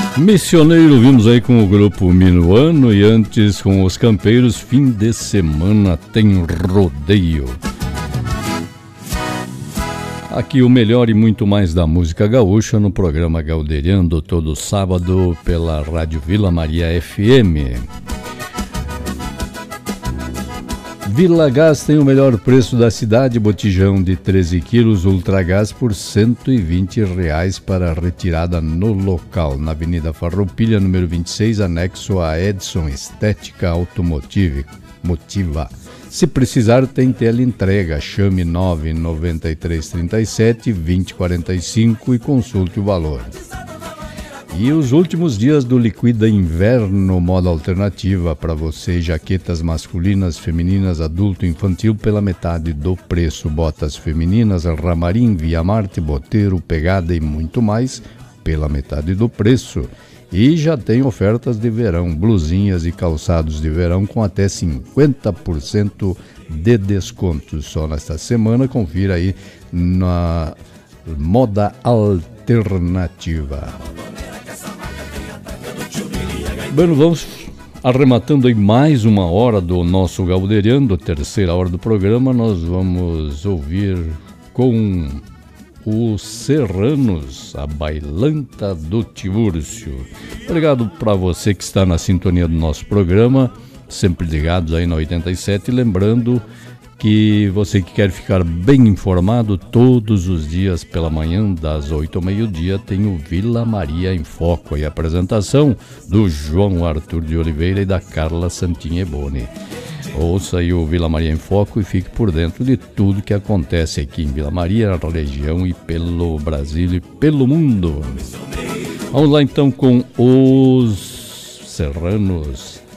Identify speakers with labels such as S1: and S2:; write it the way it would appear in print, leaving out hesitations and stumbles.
S1: Missioneiro, vimos aí com o grupo Minuano e antes com os Campeiros, fim de semana tem rodeio. Aqui o melhor e muito mais da música gaúcha no programa Galderiando, todo sábado pela Rádio Vila Maria FM. Vila Gás tem o melhor preço da cidade, botijão de 13 quilos Ultragás por R$ 120 para retirada no local, na Avenida Farroupilha, número 26, anexo a Edson Estética Automotiva. Se precisar, tem teleentrega, chame 99337 2045 e consulte o valor. E os últimos dias do Liquida Inverno Moda Alternativa para você, jaquetas masculinas, femininas, adulto, infantil pela metade do preço, botas femininas, Ramarim, Via Marte, Boteiro, Pegada e muito mais pela metade do preço. E já tem ofertas de verão, blusinhas e calçados de verão com até 50% de desconto. Só nesta semana, confira aí na Moda Alternativa. Bueno, vamos arrematando aí mais uma hora do nosso Galderiando, terceira hora do programa. Nós vamos ouvir com os Serranos, a Bailanta do Tiburcio. Obrigado para você que está na sintonia do nosso programa, sempre ligados aí na 87, lembrando que você que quer ficar bem informado, todos os dias pela manhã, das 8 ao meio-dia, tem o Vila Maria em Foco, e a apresentação do João Arthur de Oliveira e da Carla Santineboni. Ouça aí o Vila Maria em Foco e fique por dentro de tudo que acontece aqui em Vila Maria, na região e pelo Brasil e pelo mundo. Vamos lá então com os Serranos.